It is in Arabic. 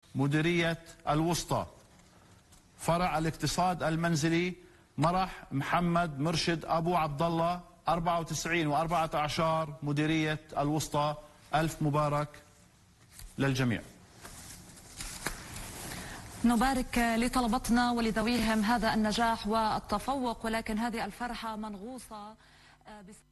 مديرية الوسطى. فرع الاقتصاد المنزلي مرح محمد مرشد أبو عبد الله 94 و14 مديرية الوسطى. ألف مبارك للجميع. نبارك لطلبتنا ولذويهم هذا النجاح والتفوق، ولكن هذه الفرحة منغوصة